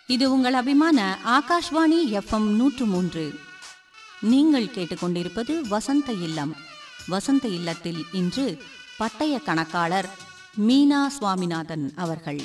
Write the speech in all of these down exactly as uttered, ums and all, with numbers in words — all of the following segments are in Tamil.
இது உங்கள் அபிமான ஆகாஷ்வாணி எஃப்எம் நூற்று மூன்று. நீங்கள் கேட்டுக்கொண்டிருப்பது வசந்த இல்லம். வசந்த இல்லத்தில் இன்று பட்டய கணக்காளர் மீனா சுவாமிநாதன் அவர்கள்.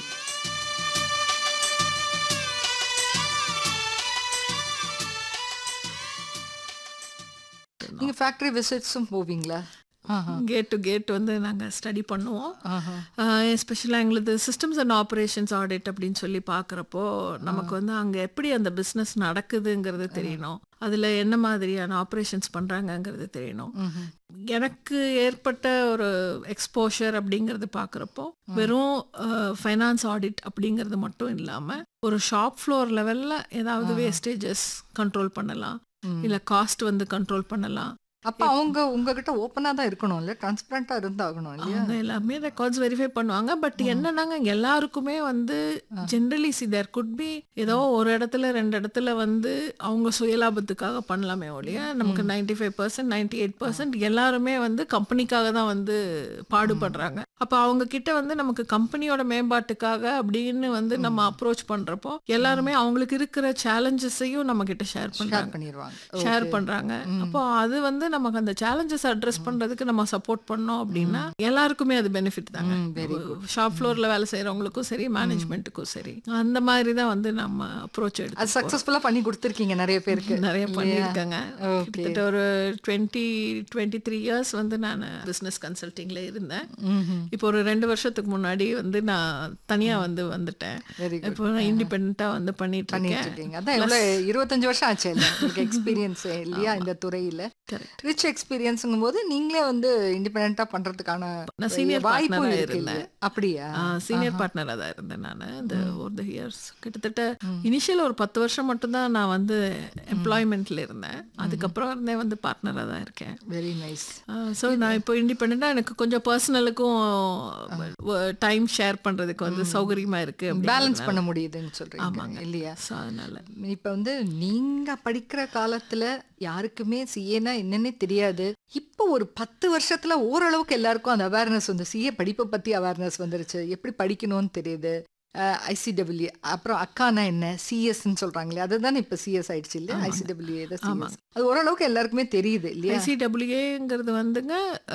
நீங்க ஃபேக்டரி விசிட்ஸும் போவீங்களா? கேட் டு கேட் வந்து நாங்கள் ஸ்டடி பண்ணுவோம். எஸ்பெஷலாக எங்களுக்கு சிஸ்டம்ஸ் அண்ட் ஆப்ரேஷன்ஸ் ஆடிட் அப்படின்னு சொல்லி பார்க்குறப்போ நமக்கு வந்து அங்கே எப்படி அந்த பிஸ்னஸ் நடக்குதுங்கிறது தெரியணும், அதில் என்ன மாதிரியான ஆப்ரேஷன்ஸ் பண்ணுறாங்கங்கிறது தெரியணும். எனக்கு ஏற்பட்ட ஒரு எக்ஸ்போஷர் அப்படிங்கிறது பார்க்குறப்போ வெறும் ஃபைனான்ஸ் ஆடிட் அப்படிங்கிறது மட்டும் இல்லாமல் ஒரு ஷாப் ஃப்ளோர் லெவலில் ஏதாவது வேஸ்டேஜஸ் கண்ட்ரோல் பண்ணலாம், இல்லை காஸ்ட் வந்து கண்ட்ரோல் பண்ணலாம். அப்ப அவங்க உங்ககிட்ட ஓப்பனா தான் இருக்கணும் இல்ல, டிரான்ஸ்பரண்டா இருந்தாகணும் இல்லையா? அவங்க எல்லாமே ரெக்கார்ட்ஸ் வெரிஃபை பண்ணுவாங்க. பட் என்னன்னாங்க எல்லாருக்குமே வந்து generally C there could be ஏதோ ஒரு இடத்துல ரெண்டு இடத்துல வந்து அவங்க சுயலாபத்துக்காக பண்ணலாமே ஒழிய நமக்கு ninety five percent ninety eight percent எல்லாருமே வந்து கம்பெனிக்காக தான் வந்து பாடுபடுறாங்க. அப்போ அவங்க கிட்ட வந்து நமக்கு கம்பெனியோட மேம்பாட்டுக்காக அப்படின்னு வந்து நம்ம அப்ரோச் பண்றப்போ எல்லாருமே அவங்களுக்கு இருக்கிற சேலஞ்சஸையும் நம்ம கிட்ட ஷேர் பண்றாங்க ஷேர் பண்றாங்க அப்போ அது வந்து நமக்கு அந்த சேலஞ்சஸ் அட்ரஸ் பண்றதுக்கு நம்ம சப்போர்ட் பண்ணோம் அப்படின்னா எல்லாருக்குமே அது பெனிஃபிட் தாங்க. ஷாப் ஃப்ளோர்ல வேலை செய்யறவங்களுக்கும் சரி, மேனேஜ்மெண்ட்டுக்கும் சரி, அந்த மாதிரி தான் வந்து நம்ம அப்ரோச் எடுத்து சக்சஸ்ஃபுல்லா பண்ணி கொடுத்துருக்கீங்க நிறைய பேருக்கு. நிறைய பண்ணியிருக்காங்க. கிட்டத்தட்ட ஒரு டுவெண்ட்டி டுவெண்ட்டி த்ரீ இயர்ஸ் வந்து நான் பிஸ்னஸ் கன்சல்டிங்ல இருந்தேன். இப்போ ஒரு ரெண்டு வருஷத்துக்கு முன்னாடி வந்து நான் தனியா வந்து வந்துட்டேன். இப்போ நான் இண்டிபெண்டா வந்து பண்ணிட்டு இருக்கேன். அதான் எவ்வளவு இருபத்தஞ்சு வருஷம் ஆச்சு எக்ஸ்பீரியன்ஸ் இல்லையா இந்த துறையில? ரிச் எக்ஸ்பீரியன்ஸ்ங்கும் போது நீங்களே வந்து இண்டிபெண்டா பண்றதுக்கான வாய்ப்பு இருக்கு. அப்படியா? சீனியர் பார்ட்னரா தான் இருந்தேன் நான் இந்த ஒரு இயர்ஸ். கிட்டத்தட்ட இனிஷியல் ஒரு பத்து வருஷம் மட்டும் தான் நான் வந்து எம்ப்ளாய்மெண்ட்ல இருந்தேன். அதுக்கப்புறம் இருந்தே வந்து பார்ட்னரா தான் இருக்கேன். Very nice. ஸோ நான் இப்போ இண்டிபெண்டா எனக்கு கொஞ்சம் பர்சனலுக்கும் டைம் ஷேர் பண்றதுக்கு வந்து சௌகரியமா இருக்கு, பேலன்ஸ் பண்ண முடியுதுன்னு சொல்றீங்க இல்லையா? அதனால இப்ப வந்து நீங்க படிக்கிற காலத்துல யாருக்குமே சிஏனா என்னன்னே தெரியாது. இப்போ ஒரு பத்து வருஷத்துல ஓரளவுக்கு எல்லாருக்கும் அந்த அவேர்னஸ் வந்து சிஏ படிப்பை பத்தி அவேர்னஸ் வந்துருச்சு, எப்படி படிக்கணும்னு தெரியுது. ஐசிடபிள்யூ அப்புறம் அக்கானா என்ன சிஎஸ்ன்னு சொல்றாங்களே அதுதானே இப்ப சிஎஸ் ஆயிடுச்சு இல்லையா? ஐசிடபிள்யூ அது ஓரளவுக்கு எல்லாருக்குமே தெரியுது இல்லையா? ஐசிடபிள்யூங்கிறது வந்துங்க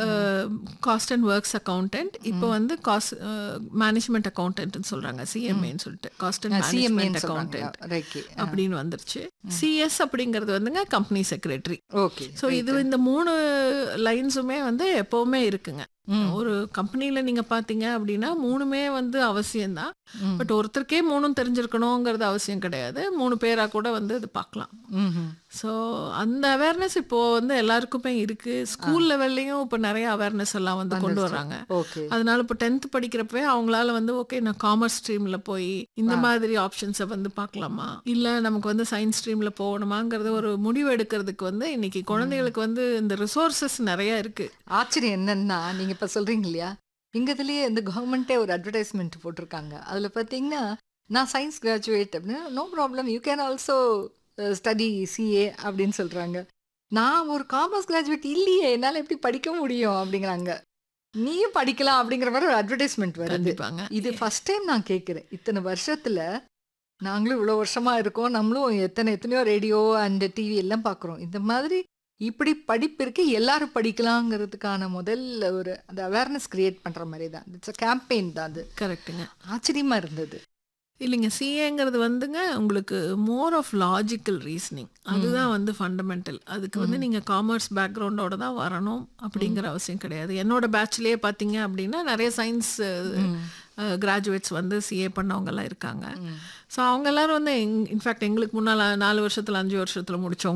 காஸ்ட் அண்ட் ஒர்க்ஸ் அக்கௌண்டன்ட். இப்போ வந்து காஸ்ட் மேனேஜ்மெண்ட் அக்கௌண்டன்ட்னு சொல்றாங்க, சிஎம்ஏன்னு சொல்லிட்டு காஸ்ட் அண்ட் மேனேஜ்மெண்ட் அக்கௌண்டன்ட் அப்படின்னு வந்துருச்சு. சிஎஸ் அப்படிங்கிறது வந்துங்க கம்பெனி செக்ரட்டரி. ஓகே. ஸோ இது இந்த மூணு லைன்ஸுமே வந்து எப்பவுமே இருக்குங்க. ஒரு கம்பெனில நீங்க பாத்தீங்க அப்படின்னா மூணுமே வந்து அவசியம்தான். பட் ஒருத்தருக்கே மூணும் தெரிஞ்சிருக்கணுங்கிறது அவசியம் கிடையாது, மூணு பேரா கூட வந்து இது பார்க்கலாம். ஸோ அந்த அவேர்னஸ் இப்போ வந்து எல்லாருக்குமே இருக்கு. ஸ்கூல் லெவல்லையும் இப்போ நிறைய அவேர்னஸ் எல்லாம் வந்து கொண்டு வர்றாங்க. அதனால இப்போ டென்த் படிக்கிறப்பவே அவங்களால வந்து ஓகே நான் காமர்ஸ் ஸ்ட்ரீம்ல போய் இந்த மாதிரி ஆப்ஷன்ஸை வந்து பார்க்கலாமா, இல்லை நமக்கு வந்து சயின்ஸ் ஸ்ட்ரீம்ல போகணுமாங்கிறத ஒரு முடிவு எடுக்கிறதுக்கு வந்து இன்னைக்கு குழந்தைகளுக்கு வந்து இந்த ரிசோர்சஸ் நிறைய இருக்கு. ஆச்சரியம் என்னன்னா நீங்க இப்ப சொல்றீங்க இல்லையா, இங்க இதுலயே இந்த கவர்மெண்டே ஒரு அட்வர்டைஸ்மெண்ட் போட்டிருக்காங்க. அதுல பாத்தீங்கன்னா நான் சயின்ஸ் கிராஜுவேட் அப்படின்னா no problem you can also study CA அப்படின்னு சொல்றாங்க. நான் ஒரு காமர்ஸ் கிராஜுவேட் இல்லையே, என்னால எப்படி படிக்க முடியும் அப்படிங்கிறாங்க. நீயும் படிக்கலாம் அப்படிங்கிற மாதிரி ஒரு அட்வர்டைஸ்மெண்ட் வருது. இது ஃபர்ஸ்ட் டைம் நான் கேட்கிறேன். இத்தனை வருஷத்துல நாங்களும் இவ்வளவு வருஷமா இருக்கோம், நம்மளும் எத்தனை எத்தனையோ ரேடியோ அண்ட் டிவி எல்லாம் பாக்குறோம். இந்த மாதிரி இப்படி படிப்பு இருக்கு, எல்லாரும் படிக்கலாங்கிறதுக்கான முதல் ஒரு அந்த அவேர்னஸ் கிரியேட் பண்ற மாதிரி தான் இட்ஸ் கேம்பெயின் தான் அது. கரெக்டுங்க. ஆச்சரியமா இருந்தது. இல்லைங்க, சிஏங்கிறது வந்துங்க உங்களுக்கு மோர் ஆஃப் லாஜிக்கல் ரீசனிங், அதுதான் வந்து ஃபண்டமெண்டல். அதுக்கு வந்து நீங்கள் காமர்ஸ் பேக்ரவுண்டோட தான் வரணும் அப்படிங்கிற அவசியம் கிடையாது. என்னோட பேட்ச்லேயே பார்த்தீங்க அப்படின்னா நிறைய சயின்ஸ் கிராஜுவேட்ஸ் வந்து சிஏ பண்ணவங்கெல்லாம் இருக்காங்க. ஸோ அவங்க எல்லாரும் வந்து இன்ஃபேக்ட் எங்களுக்கு முன்னால் நாலு வருஷத்தில் அஞ்சு வருஷத்தில் முடித்தவங்க